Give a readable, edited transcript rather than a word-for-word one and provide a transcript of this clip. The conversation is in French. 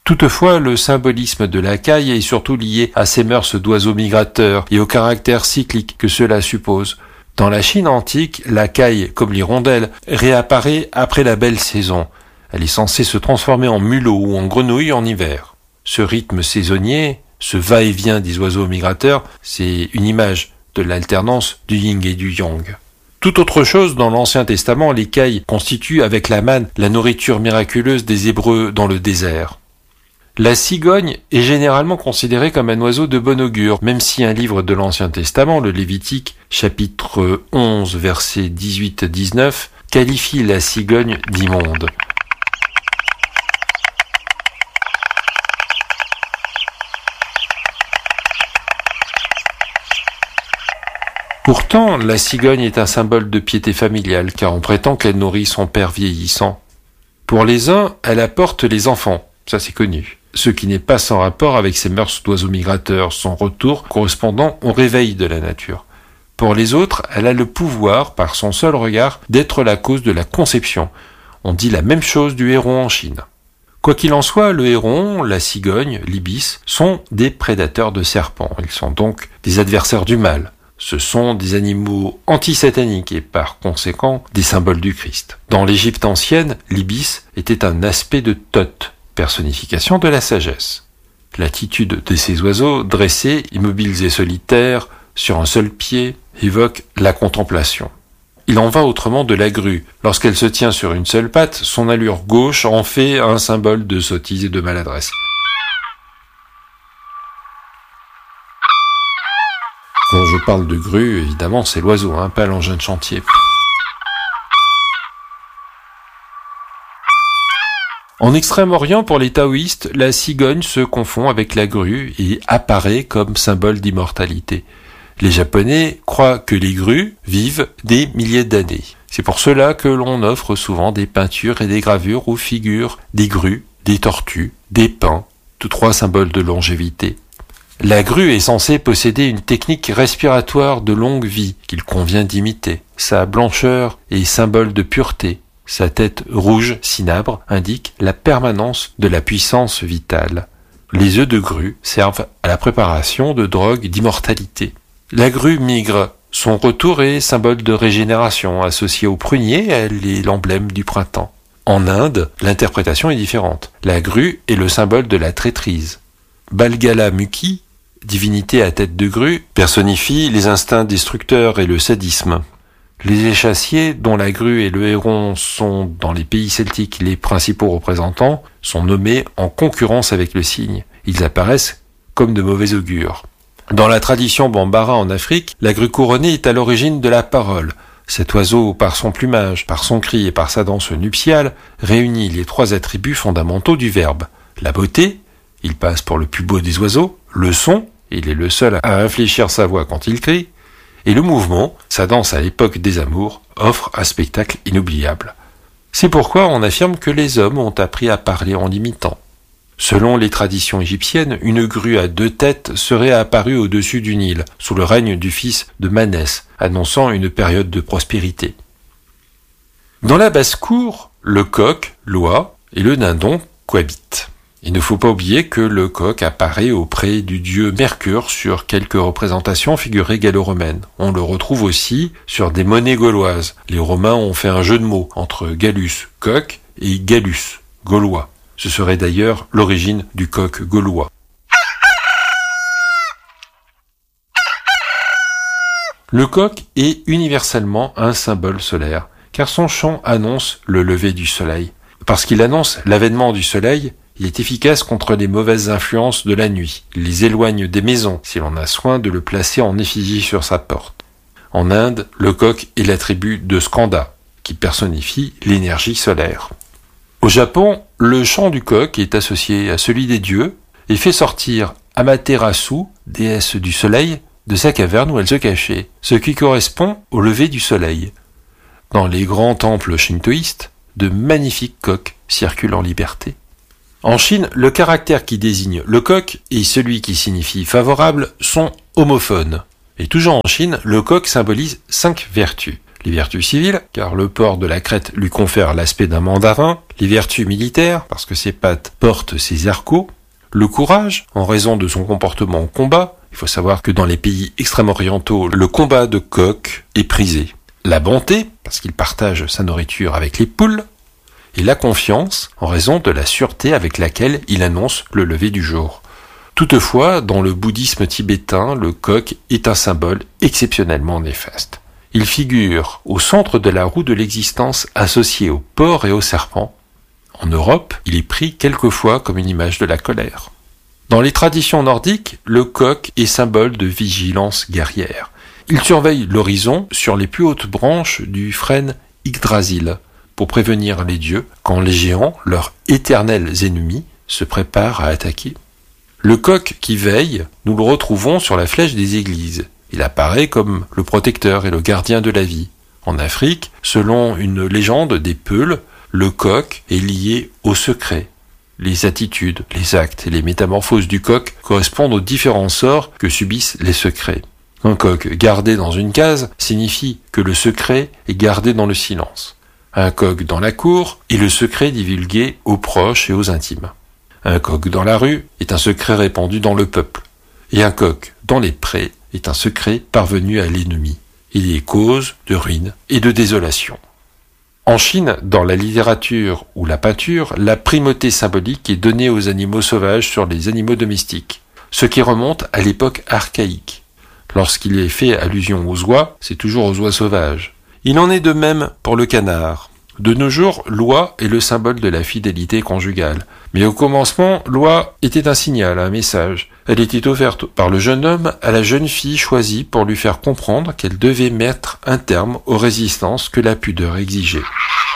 Toutefois, le symbolisme de la caille est surtout lié à ses mœurs d'oiseaux migrateurs et au caractère cyclique que cela suppose. Dans la Chine antique, la caille, comme l'hirondelle, réapparaît après la belle saison. Elle est censée se transformer en mulot ou en grenouille en hiver. Ce rythme saisonnier, ce va-et-vient des oiseaux migrateurs, c'est une image de l'alternance du yin et du yang. Tout autre chose, dans l'Ancien Testament, les cailles constituent avec la manne la nourriture miraculeuse des Hébreux dans le désert. La cigogne est généralement considérée comme un oiseau de bon augure, même si un livre de l'Ancien Testament, le Lévitique, chapitre 11, versets 18-19, qualifie la cigogne d'immonde. Pourtant, la cigogne est un symbole de piété familiale, car on prétend qu'elle nourrit son père vieillissant. Pour les uns, elle apporte les enfants, ça c'est connu, ce qui n'est pas sans rapport avec ses mœurs d'oiseau migrateur, son retour correspondant au réveil de la nature. Pour les autres, elle a le pouvoir, par son seul regard, d'être la cause de la conception. On dit la même chose du héron en Chine. Quoi qu'il en soit, le héron, la cigogne, l'ibis, sont des prédateurs de serpents. Ils sont donc des adversaires du mal. Ce sont des animaux anti-sataniques et par conséquent des symboles du Christ. Dans l'Égypte ancienne, l'ibis était un aspect de Thoth, personnification de la sagesse. L'attitude de ces oiseaux, dressés, immobiles et solitaires, sur un seul pied, évoque la contemplation. Il en va autrement de la grue. Lorsqu'elle se tient sur une seule patte, son allure gauche en fait un symbole de sottise et de maladresse. Quand je parle de grue, évidemment, c'est l'oiseau, pas l'engin de chantier. En Extrême-Orient, pour les taoïstes, la cigogne se confond avec la grue et apparaît comme symbole d'immortalité. Les Japonais croient que les grues vivent des milliers d'années. C'est pour cela que l'on offre souvent des peintures et des gravures où figurent des grues, des tortues, des pins, tous trois symboles de longévité. La grue est censée posséder une technique respiratoire de longue vie qu'il convient d'imiter. Sa blancheur est symbole de pureté. Sa tête rouge cinabre indique la permanence de la puissance vitale. Les œufs de grue servent à la préparation de drogues d'immortalité. La grue migre. Son retour est symbole de régénération. Associé au prunier, elle est l'emblème du printemps. En Inde, l'interprétation est différente. La grue est le symbole de la traîtrise. Balgala Mukhi, divinité à tête de grue, personnifie les instincts destructeurs et le sadisme. Les échassiers, dont la grue et le héron sont, dans les pays celtiques, les principaux représentants, sont nommés en concurrence avec le cygne. Ils apparaissent comme de mauvais augures. Dans la tradition bambara en Afrique, la grue couronnée est à l'origine de la parole. Cet oiseau, par son plumage, par son cri et par sa danse nuptiale, réunit les trois attributs fondamentaux du verbe. La beauté, il passe pour le plus beau des oiseaux, le son, il est le seul à infléchir sa voix quand il crie, et le mouvement, sa danse à l'époque des amours, offre un spectacle inoubliable. C'est pourquoi on affirme que les hommes ont appris à parler en l'imitant. Selon les traditions égyptiennes, une grue à deux têtes serait apparue au-dessus du Nil, sous le règne du fils de Manès, annonçant une période de prospérité. Dans la basse-cour, le coq, l'oie et le dindon cohabitent. Il ne faut pas oublier que le coq apparaît auprès du dieu Mercure sur quelques représentations figurées gallo-romaines. On le retrouve aussi sur des monnaies gauloises. Les Romains ont fait un jeu de mots entre Gallus, coq, et Gallus, gaulois. Ce serait d'ailleurs l'origine du coq gaulois. Le coq est universellement un symbole solaire, car son chant annonce le lever du soleil. Parce qu'il annonce l'avènement du soleil, il est efficace contre les mauvaises influences de la nuit. Il les éloigne des maisons, si l'on a soin de le placer en effigie sur sa porte. En Inde, le coq est l'attribut de Skanda, qui personnifie l'énergie solaire. Au Japon, le chant du coq est associé à celui des dieux et fait sortir Amaterasu, déesse du soleil, de sa caverne où elle se cachait, ce qui correspond au lever du soleil. Dans les grands temples shintoïstes, de magnifiques coqs circulent en liberté. En Chine, le caractère qui désigne le coq et celui qui signifie favorable sont homophones. Et toujours en Chine, le coq symbolise 5 vertus. Les vertus civiles, car le port de la crête lui confère l'aspect d'un mandarin. Les vertus militaires, parce que ses pattes portent ses arcos. Le courage, en raison de son comportement au combat. Il faut savoir que dans les pays extrême-orientaux, le combat de coq est prisé. La bonté, parce qu'il partage sa nourriture avec les poules. Et la confiance, en raison de la sûreté avec laquelle il annonce le lever du jour. Toutefois, dans le bouddhisme tibétain, le coq est un symbole exceptionnellement néfaste. Il figure au centre de la roue de l'existence associée au porc et au serpent. En Europe, il est pris quelquefois comme une image de la colère. Dans les traditions nordiques, le coq est symbole de vigilance guerrière. Il surveille l'horizon sur les plus hautes branches du frêne Yggdrasil pour prévenir les dieux quand les géants, leurs éternels ennemis, se préparent à attaquer. Le coq qui veille, nous le retrouvons sur la flèche des églises. Il apparaît comme le protecteur et le gardien de la vie. En Afrique, selon une légende des Peuls, le coq est lié au secret. Les attitudes, les actes et les métamorphoses du coq correspondent aux différents sorts que subissent les secrets. Un coq gardé dans une case signifie que le secret est gardé dans le silence. Un coq dans la cour est le secret divulgué aux proches et aux intimes. Un coq dans la rue est un secret répandu dans le peuple. Et un coq dans les prés est un secret parvenu à l'ennemi. Il est cause de ruine et de désolation. En Chine, dans la littérature ou la peinture, la primauté symbolique est donnée aux animaux sauvages sur les animaux domestiques, ce qui remonte à l'époque archaïque. Lorsqu'il est fait allusion aux oies, c'est toujours aux oies sauvages. Il en est de même pour le canard. De nos jours, l'oie est le symbole de la fidélité conjugale. Mais au commencement, l'oie était un signal, un message. Elle était offerte par le jeune homme à la jeune fille choisie pour lui faire comprendre qu'elle devait mettre un terme aux résistances que la pudeur exigeait.